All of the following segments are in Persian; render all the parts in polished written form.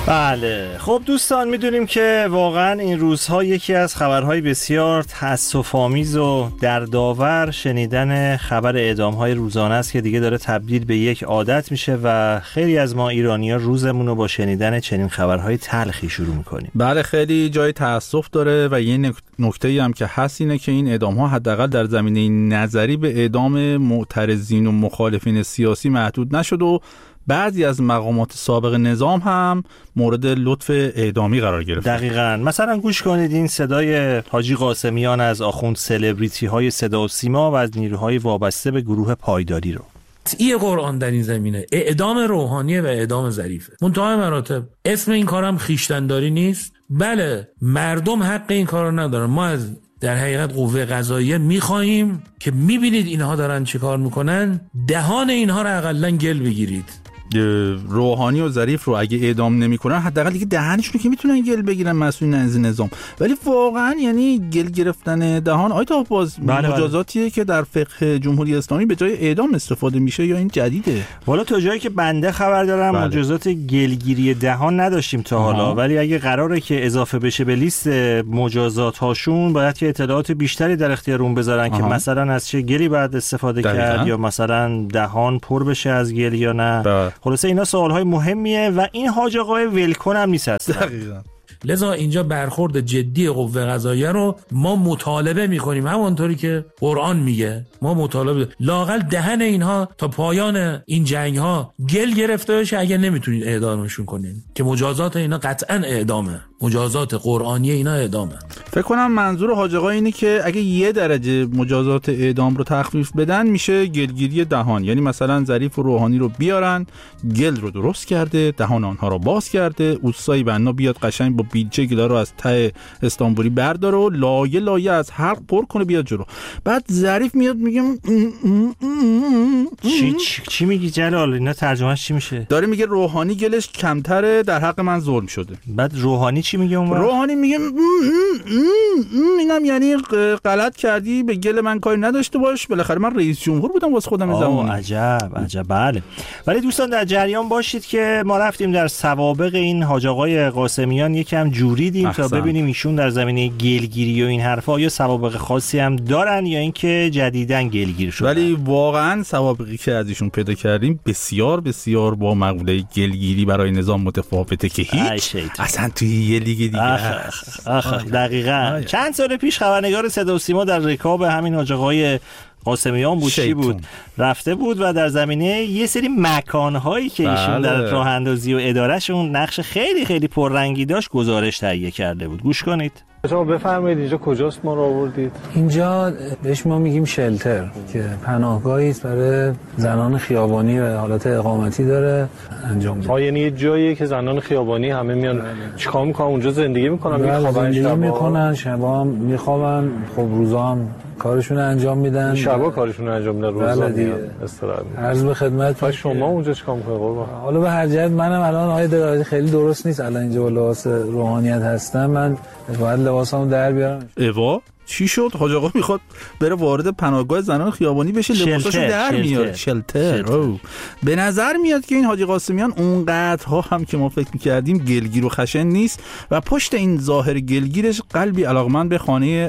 بله خب دوستان، میدونیم که واقعا این روزها یکی از خبرهای بسیار تأسف‌آمیز و دردآور شنیدن خبر اعدام‌های روزانه است که دیگه داره تبدیل به یک عادت میشه و خیلی از ما ایرانی‌ها روزمون رو با شنیدن چنین خبرهای تلخی شروع میکنیم. بله خیلی جای تأسف داره و یه نکته‌ای هم که هست اینه که این اعدام‌ها حداقل در زمینه نظری به اعدام معترضین و مخالفین سیاسی محدود نشد و بعضی از مقامات سابق نظام هم مورد لطف اعدامی قرار گرفت. دقیقاً. مثلا گوش کنید این صدای حاجی قاسمیان از آخوند سلبریتی های صدا و سیما و از نیروهای وابسته به گروه پایداری رو. این قرآن در این زمینه اعدام روحانی و اعدام ظریفه. منتهای مراتب اسم این کارم خویشتن‌داری نیست. بله مردم حق این کارو ندارن. ما از در حقیقت قوه قضاییه میخواهیم که میبینید اینها دارن چی کار میکنن، دهان اینها رو حداقل گل بگیرید. روحانی و ظریف رو اگه اعدام نمیکنن حداقل دیگه دهنشون که میتونن گل بگیرن مسئولین از نظام، ولی واقعا یعنی گل گرفتن دهان آیت باز مجازاتیه که در فقه جمهوری اسلامی به جای اعدام استفاده میشه یا این جدیده؟ والا تا جایی که بنده خبر دارم مجازات گلگیری دهان نداشتیم تا حالا، ولی اگه قراره که اضافه بشه به لیست مجازات هاشون باید که اطلاعات بیشتری در اختیارون بذارن که مثلا از چه گلی بعد استفاده کرد یا مثلا دهان پر بشه از گل یا نه. خلاصه اینا سوالهای مهمیه و این حاج آقای ولکن هم نیست اصلا. دقیقاً. لذا اینجا برخورد جدی قوه قضاییه رو ما مطالبه میکنیم، همونطوری که قرآن میگه ما مطالبه لااقل دهن اینها تا پایان این جنگ ها گل گرفته بشه اگه نمیتونید اعدامشون کنین، که مجازات اینا قطعا اعدامه، مجازات قرآنی اینا اعدامه. فکر کنم منظور حاج آقا اینه که اگه یه درجه مجازات اعدام رو تخفیف بدن میشه گلگیری دهان، یعنی مثلا ظریف و روحانی رو بیارن گل رو درست کرده، دهان آنها رو باز کرده، اوستای بنا بیاد قشنگ با بیلچه گلا رو از ته استانبولی برداره و لایه لایه از حلق پر کنه بیاد جلو. بعد ظریف میاد میگه چی میگی جلال؟ اینا ترجمهش چی میشه؟ داره میگه روحانی گلش کمتره، در حق من ظلم شده. بعد روحانی چی میگه اون وقت؟ روحانی میگه اینم یعنی غلط کردی، به گل من کاری نداشته باش، بالاخره من رئیس جمهور بودم واسه خودم زمان. عجب. بله. ولی دوستان در جریان باشید که ما رفتیم در سوابق این حاج آقای قاسمیان یکم جوریدیم تا ببینیم ایشون در زمینه گلگیری و این حرفا یا سوابق خاصی هم دارن یا اینکه جدیدن گلگیر شدن. ولی واقعا سوابقی که از ایشون پیدا کردیم بسیار بسیار با مقوله گلگیری برای نظام متفاوته که هیچ اصلا توی یه لیگ دیگه. دقیقاً. چند سال پیش خبرنگار صدا و سیما در رکاب همین حاج آقای قاسمیان بود چی بود رفته بود و در زمینه یه سری مکانهایی که ایشون در راه اندازی و ادارهشون نقش خیلی خیلی پررنگی داشت گزارش تهیه کرده بود. گوش کنید. شما بفرمایید اینجا کجاست ما رو آوردید؟ اینجا بهش ما میگیم شلتر که پناهگاهی است برای زنان خیابانی و حالت اقامتی داره انجام میده. یعنی یه جاییه که زنان خیابانی همه میان چیکار میکنن اونجا زندگی میکنن، میخوابن شبا هم میخوابن، خب روزا هم کارشون انجام میدن. شبا کارشون انجام میدن، روزا استراحت. عرض به خدمت شما اونجا چیکار میکنید قربان؟ حالا به هر جهت منم الان آقای خیلی درست نیست الان اینجا با لباس روحانیت هستم، من باید لباسامو در بیارم. ایوا چی شد؟ حاج آقا میخواد بره وارد پناهگاه زنان خیابانی بشه، لباساشو در میاره. شلتر. به نظر میاد که این حاجی قاسمیان اونقدرها هم که ما فکر میکردیم گلگیر و خشن نیست و پشت این ظاهر گلگیرش قلبی علاقمند به خانه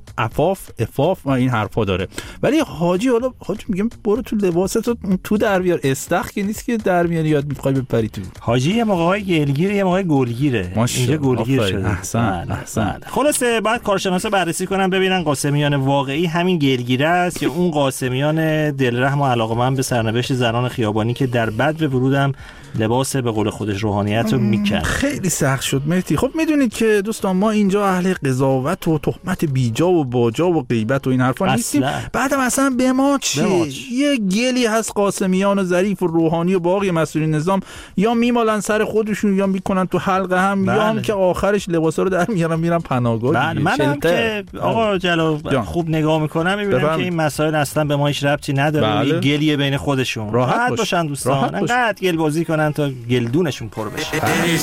افاف و این حرفا داره. ولی حاجی میگم برو تو لباستو تو در بیار، استخ که نیست که در میاری یاد میخوای بپری تو. حاجی یه موقعای گلگیره یه موقع گلگیره، اینجا گلگیر شده. احسن. خلاصه بعد کارشناسا بررسی کنن ببینن قاسمیان واقعی همین گلگیره است یا اون قاسمیان دلرحم و علاقمند به سرنوشت زنان خیابانی که در بدو ورودم لباس به قول خودش روحانیت رو میکنه. خیلی سخت شد مهدی. خب میدونید که دوستان ما اینجا اهل قضاوت و تهمت بیجا و باجا و غیبت و این حرفا نیستیم. بعدم اصلا به ما چی؟ یه گلی هست قاسمیان و ظریف و روحانی و باقی مسئولین نظام یا میمالن سر خودشون یا میکنن تو حلقه هم یا هم که آخرش لباسا رو در میارن میرن پناهگاه. منم که آقا جلال خوب نگاه میکنم میبینم که این مسائل اصلا به ما هیچ ربطی نداره. یه گلیه بین خودشون. راحت باشن دوستان. انقدر گل بازی کنن تا گلدونشون پر بشه.